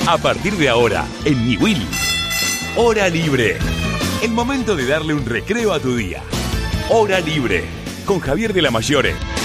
A partir de ahora, en Ñiwil, Hora Libre. El momento de darle un recreo a tu día. Hora Libre, con Javier de la Mayore.